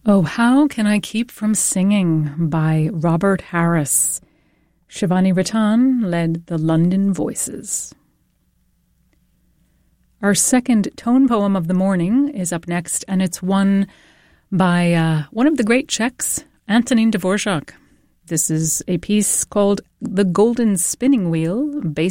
Oh, How Can I Keep From Singing by Robert Harris. Shivani Rattan led the London Voices. Our second tone poem of the morning is up next, and it's one by one of the great Czechs, Antonín Dvořák. This is a piece called The Golden Spinning Wheel,